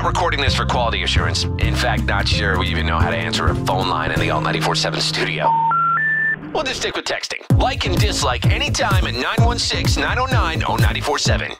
not recording this for quality assurance. In fact, not sure we even know how to answer a phone line in the Alt 94.7 studio. We'll just stick with texting. Like and dislike anytime at 916-909-0947.